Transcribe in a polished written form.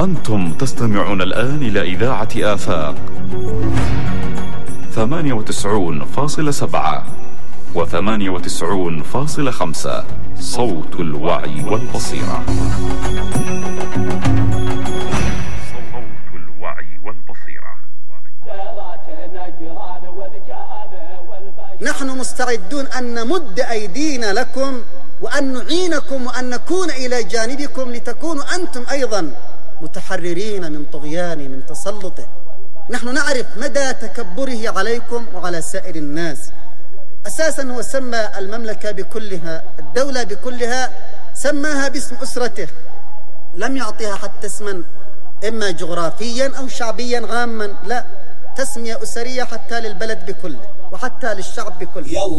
أنتم تستمعون الآن إلى إذاعة آفاق 98.7 و98.5 صوت الوعي والبصيرة. صوت الوعي والبصيرة. نحن مستعدون أن نمد أيدينا لكم وأن نعينكم وأن نكون إلى جانبكم لتكونوا أنتم أيضا متحررين من طغيانه من تسلطه. نحن نعرف مدى تكبره عليكم وعلى سائر الناس. أساسا هو سمى المملكة بكلها، الدولة بكلها، سماها باسم أسرته، لم يعطيها حتى اسما إما جغرافيا أو شعبيا عاما، لا، تسمية أسرية حتى للبلد بكله وحتى للشعب بكله.